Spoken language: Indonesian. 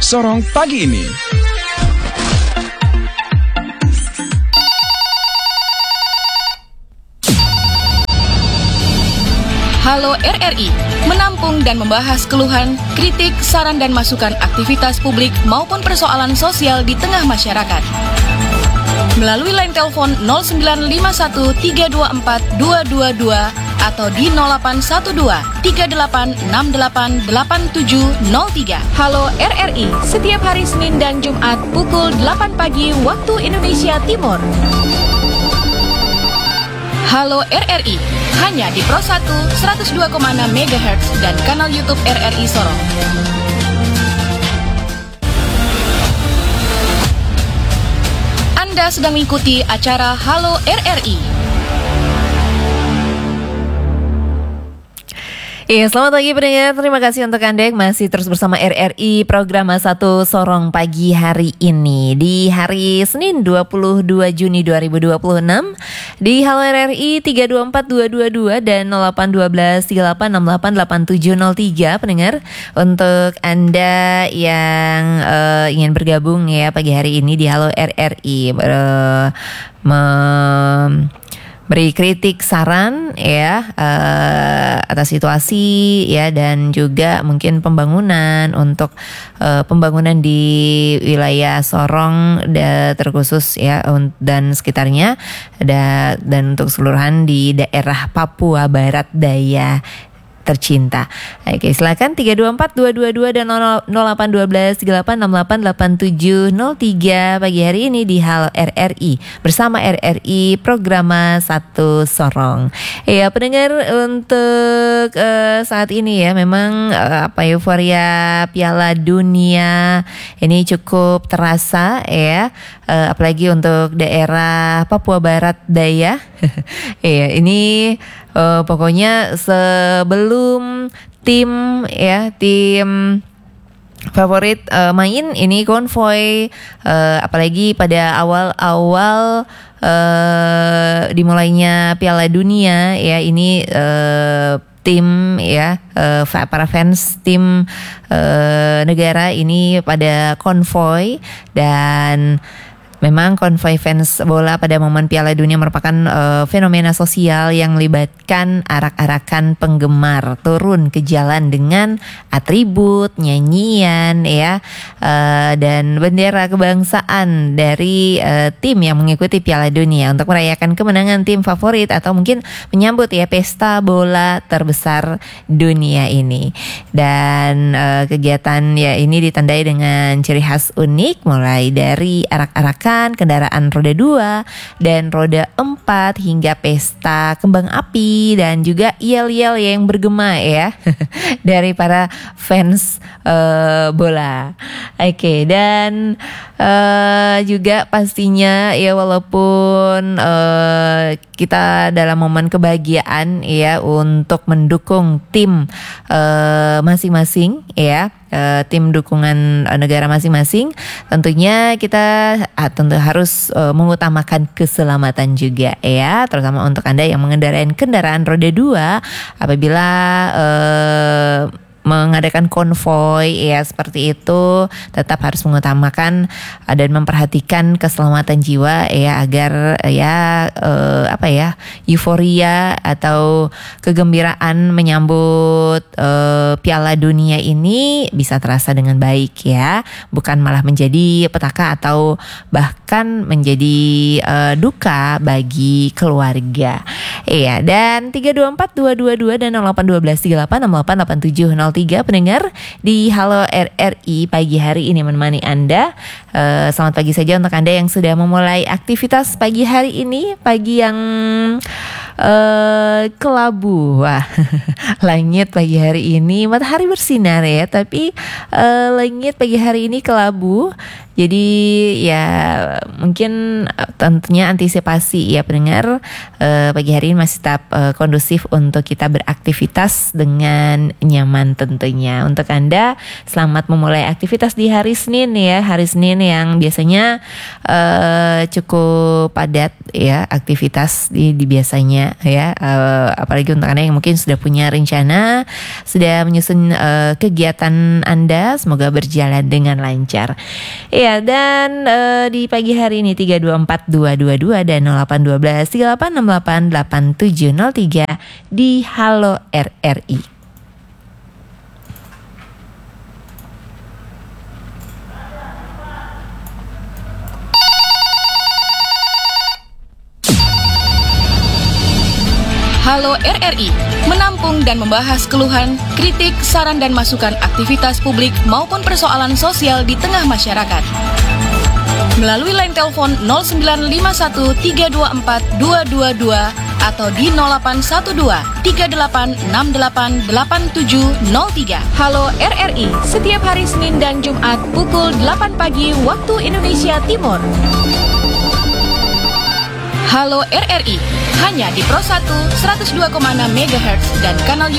Sorong pagi ini. Halo RRI, menampung dan membahas keluhan, kritik, saran dan masukan aktivitas publik maupun persoalan sosial di tengah masyarakat. Melalui line telepon 0951324222 atau di 0812 38688703. Halo RRI, setiap hari Senin dan Jumat pukul 8 pagi waktu Indonesia Timur. Halo RRI, hanya di Pro 1 102,6 MHz dan kanal YouTube RRI Sorong. Anda sedang mengikuti acara Halo RRI. Iya, selamat pagi pendengar. Terima kasih untuk Anda yang masih terus bersama RRI program 1 Sorong pagi hari ini. Di hari Senin 22 Juni 2026 di Halo RRI 324222 dan 0812 38688703 pendengar. Untuk Anda yang ingin bergabung ya pagi hari ini di Halo RRI beri kritik, saran ya atas situasi ya dan juga mungkin pembangunan untuk pembangunan di wilayah Sorong terkhusus ya dan sekitarnya dan untuk keseluruhan di daerah Papua Barat Daya tercinta. Oke, silakan 324222 dan 0812 38688703 pagi hari ini di Halo RRI bersama RRI program 1 Sorong. Ya, pendengar untuk saat ini ya memang euforia Piala Dunia ini cukup terasa ya, apalagi untuk daerah Papua Barat Daya. Ya, ini pokoknya sebelum tim favorit main ini konvoy, apalagi pada awal dimulainya Piala Dunia ya ini tim ya para fans tim negara ini pada konvoy dan memang konvoy fans bola pada momen Piala Dunia merupakan fenomena sosial yang melibatkan arak-arakan penggemar turun ke jalan dengan atribut, nyanyian ya dan bendera kebangsaan dari tim yang mengikuti Piala Dunia untuk merayakan kemenangan tim favorit atau mungkin menyambut ya pesta bola terbesar dunia ini. Dan kegiatan ya ini ditandai dengan ciri khas unik mulai dari arak-arakan kendaraan roda 2 dan roda 4 hingga pesta kembang api dan juga yel-yel yang bergema ya dari para fans bola. Oke, dan juga pastinya ya walaupun kita dalam momen kebahagiaan ya untuk mendukung tim masing-masing ya, tim dukungan negara masing-masing, tentunya kita tentu harus mengutamakan keselamatan juga ya, terutama untuk Anda yang mengendarai kendaraan roda 2 apabila mengadakan konvoy ya seperti itu tetap harus mengutamakan dan memperhatikan keselamatan jiwa ya agar ya euforia atau kegembiraan menyambut Piala Dunia ini bisa terasa dengan baik ya, bukan malah menjadi petaka atau bahkan menjadi duka bagi keluarga. Iya, dan 324222 dan 0812 38688703 pendengar di Halo RRI pagi hari ini menemani Anda. Selamat pagi saja untuk Anda yang sudah memulai aktivitas pagi hari ini, pagi yang kelabu. Wah, langit pagi hari ini matahari bersinar ya, tapi langit pagi hari ini kelabu. Jadi ya mungkin tentunya antisipasi ya pendengar, pagi hari ini masih tetap kondusif untuk kita beraktivitas dengan nyaman tentunya. Untuk Anda selamat memulai aktivitas di hari Senin ya, hari Senin yang biasanya cukup padat ya aktivitas di biasanya semuanya ya, apalagi untuk Anda yang mungkin sudah punya rencana, sudah menyusun kegiatan Anda, semoga berjalan dengan lancar. Ya, dan di pagi hari ini 324222 dan 0812 3868 8703 di Halo RRI. Halo RRI, menampung dan membahas keluhan, kritik, saran dan masukan aktivitas publik maupun persoalan sosial di tengah masyarakat. Melalui line telepon 0951324222 atau di 0812 38688703. Halo RRI, setiap hari Senin dan Jumat pukul 8 pagi waktu Indonesia Timur. Halo RRI, hanya di Pro 1 102,6 MHz dan kanal